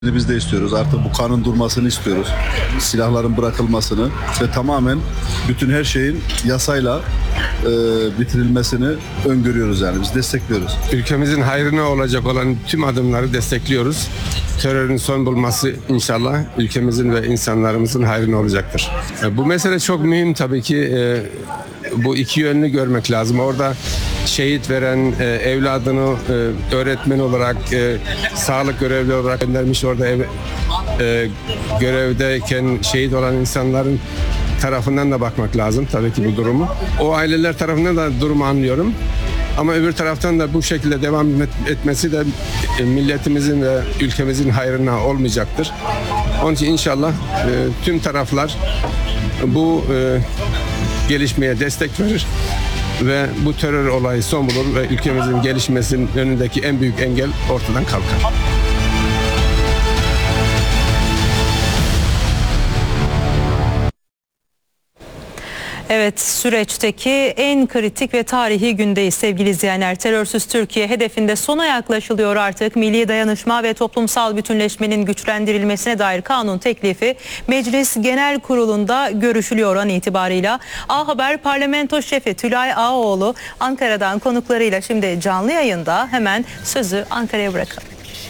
Biz de istiyoruz. Artık bu kanın durmasını istiyoruz. Silahların bırakılmasını ve tamamen bütün her şeyin yasayla bitirilmesini öngörüyoruz yani. Biz destekliyoruz. Ülkemizin hayrına olacak olan tüm adımları destekliyoruz. Terörün son bulması inşallah ülkemizin ve insanlarımızın hayrına olacaktır. Bu mesele çok mühim tabii ki. Bu iki yönlü görmek lazım. Orada şehit veren evladını öğretmen olarak, sağlık görevli olarak göndermiş, orada görevdeyken şehit olan insanların tarafından da bakmak lazım tabii ki bu durumu. O aileler tarafından da durumu anlıyorum. Ama öbür taraftan da bu şekilde devam etmesi de milletimizin ve ülkemizin hayrına olmayacaktır. Onun için inşallah tüm taraflar bu gelişmeye destek verir ve bu terör olayı son bulur ve ülkemizin gelişmesinin önündeki en büyük engel ortadan kalkar. Evet, süreçteki en kritik ve tarihi gündeyiz sevgili izleyenler. Terörsüz Türkiye hedefinde sona yaklaşılıyor artık. Milli dayanışma ve toplumsal bütünleşmenin güçlendirilmesine dair kanun teklifi Meclis Genel Kurulu'nda görüşülüyor an itibarıyla. A Haber Parlamento Şefi Tülay Ağaoğlu Ankara'dan konuklarıyla şimdi canlı yayında. Hemen sözü Ankara'ya bırakalım.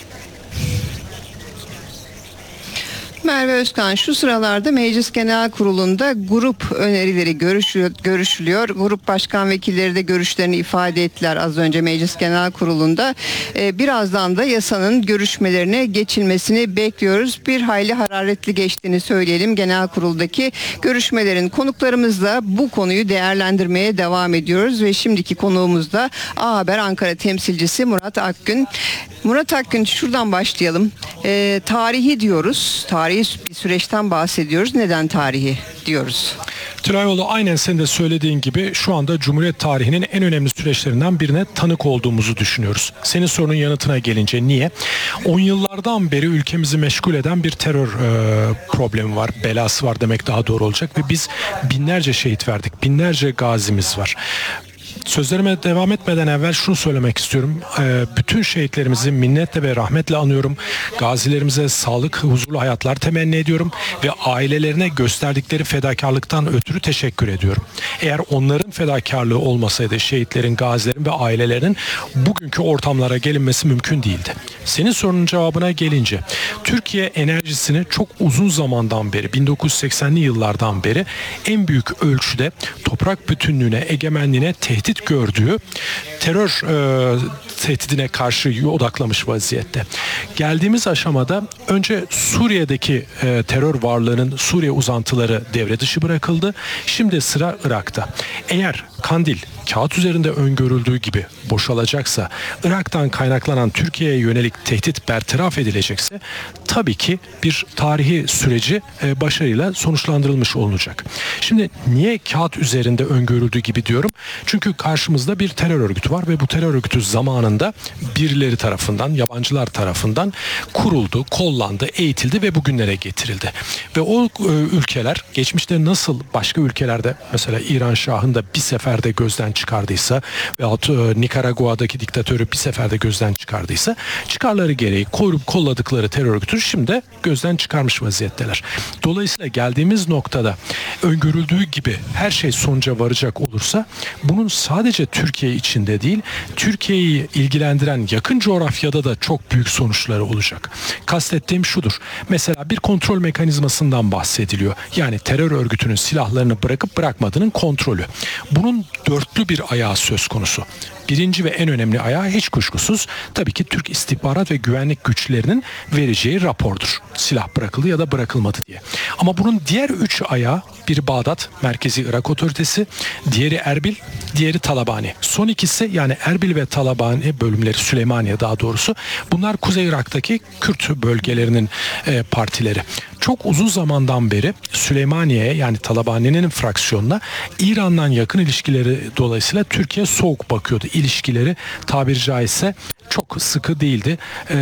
Merve Özkan, şu sıralarda Meclis Genel Kurulu'nda grup önerileri görüşülüyor. Grup başkan vekilleri de görüşlerini ifade ettiler az önce Meclis Genel Kurulu'nda. Birazdan da yasanın görüşmelerine geçilmesini bekliyoruz. Bir hayli hararetli geçtiğini söyleyelim genel kuruldaki görüşmelerin. Konuklarımızla bu konuyu değerlendirmeye devam ediyoruz ve şimdiki konuğumuz da A Haber Ankara temsilcisi Murat Akgün. Murat Akgün, şuradan başlayalım. Tarihi diyoruz. Tarihi bir süreçten bahsediyoruz. Neden tarihi diyoruz? Tülayoğlu, aynen senin de söylediğin gibi şu anda Cumhuriyet tarihinin en önemli süreçlerinden birine tanık olduğumuzu düşünüyoruz. Senin sorunun yanıtına gelince niye? 10 yıllardan beri ülkemizi meşgul eden bir terör problemi var, belası var demek daha doğru olacak ve biz binlerce şehit verdik, binlerce gazimiz var. Sözlerime devam etmeden evvel şunu söylemek istiyorum. Bütün şehitlerimizi minnetle ve rahmetle anıyorum. Gazilerimize sağlık, huzurlu hayatlar temenni ediyorum ve ailelerine gösterdikleri fedakarlıktan ötürü teşekkür ediyorum. Eğer onların fedakarlığı olmasaydı şehitlerin, gazilerin ve ailelerinin bugünkü ortamlara gelinmesi mümkün değildi. Senin sorunun cevabına gelince, Türkiye enerjisini çok uzun zamandan beri, 1980'li yıllardan beri en büyük ölçüde toprak bütünlüğüne, egemenliğine tehdit gördüğü terör tehdidine karşı odaklamış vaziyette. Geldiğimiz aşamada önce Suriye'deki terör varlığının Suriye uzantıları devre dışı bırakıldı. Şimdi sıra Irak'ta. Eğer Kandil kağıt üzerinde öngörüldüğü gibi boşalacaksa, Irak'tan kaynaklanan Türkiye'ye yönelik tehdit bertaraf edilecekse tabii ki bir tarihi süreci başarıyla sonuçlandırılmış olacak. Şimdi niye kağıt üzerinde öngörüldüğü gibi diyorum? Çünkü karşımızda bir terör örgütü var ve bu terör örgütü zamanında birileri tarafından, yabancılar tarafından kuruldu, kollandı, eğitildi ve bugünlere getirildi. Ve o ülkeler geçmişte nasıl başka ülkelerde mesela İran Şah'ın da bir seferde gözden çıkardıysa veyahut Nikaragua'daki diktatörü bir seferde gözden çıkardıysa çıkarları gereği korup kolladıkları terör örgütü şimdi gözden çıkarmış vaziyetteler. Dolayısıyla geldiğimiz noktada öngörüldüğü gibi her şey sonuca varacak olursa bunun sadece Türkiye içinde değil, Türkiye'yi ilgilendiren yakın coğrafyada da çok büyük sonuçları olacak. Kastettiğim şudur. Mesela bir kontrol mekanizmasından bahsediliyor. Yani terör örgütünün silahlarını bırakıp bırakmadığının kontrolü. Bunun dörtlü bir ayağı söz konusu. Birinci ve en önemli ayağı hiç kuşkusuz tabii ki Türk istihbarat ve güvenlik güçlerinin vereceği rapordur. Silah bırakıldı ya da bırakılmadı diye. Ama bunun diğer üç ayağı, biri Bağdat, Merkezi Irak Otoritesi, diğeri Erbil, diğeri Talabani. Son ikisi yani Erbil ve Talabani bölümleri, Süleymaniye daha doğrusu, bunlar Kuzey Irak'taki Kürt bölgelerinin partileri. Çok uzun zamandan beri Süleymaniye'ye yani Talabani'nin fraksiyonuna İran'dan yakın ilişkileri dolayısıyla Türkiye soğuk bakıyordu. İlişkileri tabiri caizse çok sıkı değildi,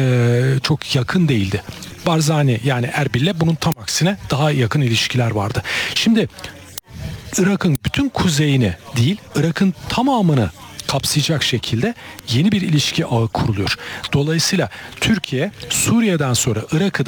çok yakın değildi. Barzani yani Erbil'le bunun tam aksine daha yakın ilişkiler vardı. Şimdi Irak'ın bütün kuzeyini değil, Irak'ın tamamını kapsayacak şekilde yeni bir ilişki ağı kuruluyor. Dolayısıyla Türkiye Suriye'den sonra Irak'ı